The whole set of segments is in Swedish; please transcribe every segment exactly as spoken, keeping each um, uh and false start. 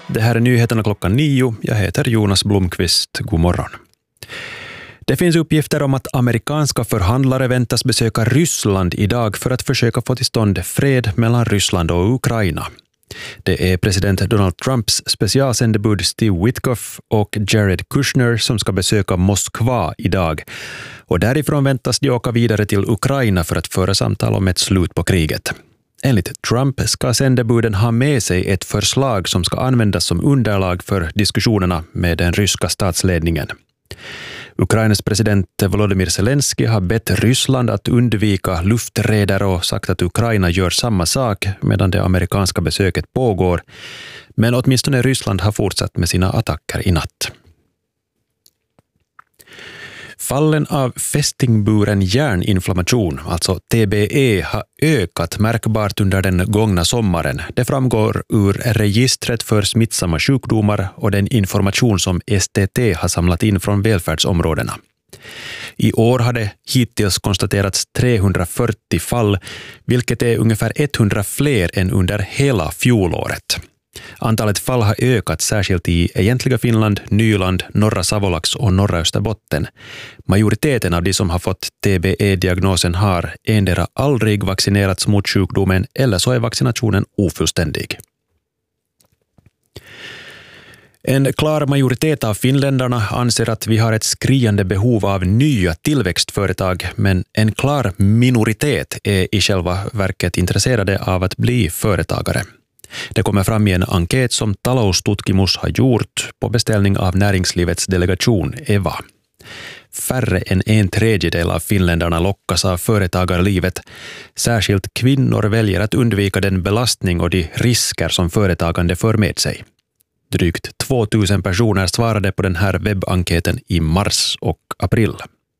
Det här är nyheterna klockan nio. Jag heter Jonas Blomqvist. God morgon. Det finns uppgifter om att amerikanska förhandlare väntas besöka Ryssland idag för att försöka få till stånd fred mellan Ryssland och Ukraina. Det är president Donald Trumps specialsändebud Steve Witkoff och Jared Kushner som ska besöka Moskva idag. Och därifrån väntas de åka vidare till Ukraina för att föra samtal om ett slut på kriget. Enligt Trump ska sändebuden ha med sig ett förslag som ska användas som underlag för diskussionerna med den ryska statsledningen. Ukrainas president Volodymyr Zelensky har bett Ryssland att undvika lufträder och sagt att Ukraina gör samma sak medan det amerikanska besöket pågår. Men åtminstone Ryssland har fortsatt med sina attacker i natt. Fallen av fästingburen hjärninflammation, alltså T B E, har ökat märkbart under den gångna sommaren. Det framgår ur registret för smittsamma sjukdomar och den information som S T T har samlat in från välfärdsområdena. I år har det hittills konstaterats trehundrafyrtio fall, vilket är ungefär hundra fler än under hela fjolåret. Antalet fall har ökat särskilt i egentliga Finland, Nyland, norra Savolax och norra Österbotten. Majoriteten av de som har fått T B E-diagnosen har endera aldrig vaccinerats mot sjukdomen eller så är vaccinationen ofullständig. En klar majoritet av finländarna anser att vi har ett skriande behov av nya tillväxtföretag, men en klar minoritet är i själva verket intresserade av att bli företagare. Det kommer fram i en enkät som Taloustutkimus har gjort på beställning av näringslivets delegation E V A. Färre än en tredjedel av finländarna lockas av företagarlivet. Särskilt kvinnor väljer att undvika den belastning och de risker som företagande för med sig. Drygt tvåtusen personer svarade på den här webbenkäten i mars och april.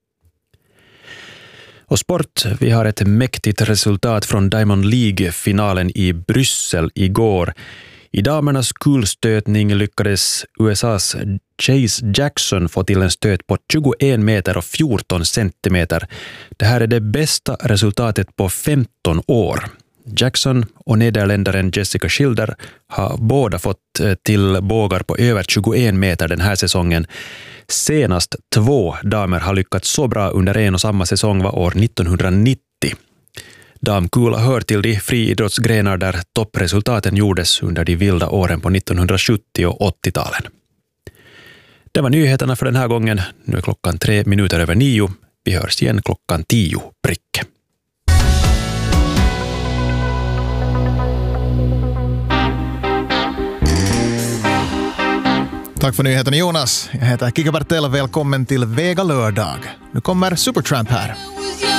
Och sport, vi har ett mäktigt resultat från Diamond League-finalen i Bryssel igår. I damernas kulstötning lyckades U S A:s Chase Jackson få till en stöt på tjugoen meter och fjorton centimeter. Det här är det bästa resultatet på femton år. Jackson och nederländaren Jessica Schilder har båda fått till bågar på över tjugoen meter den här säsongen. Senast två damer har lyckats så bra under en och samma säsong var år nittonhundranittio. Damkula hör till de friidrottsgrenar där toppresultaten gjordes under de vilda åren på nittonhundrasjuttio- och åttio-talen. Det var nyheterna för den här gången. Nu är klockan tre minuter över nio. Vi hörs igen klockan tio prick. Tack för nyheten Jonas. Jag heter Kika Bertell. Välkommen till Vega lördag. Nu kommer Supertramp här.